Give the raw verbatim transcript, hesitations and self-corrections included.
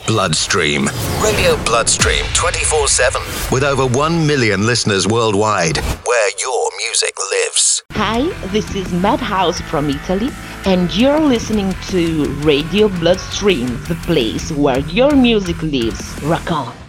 Bloodstream. Radio Bloodstream twenty-four seven. With over one million listeners worldwide. Where your music lives. Hi, this is Madhouse from Italy, and you're listening to Radio Bloodstream, the place where your music lives. Rock on.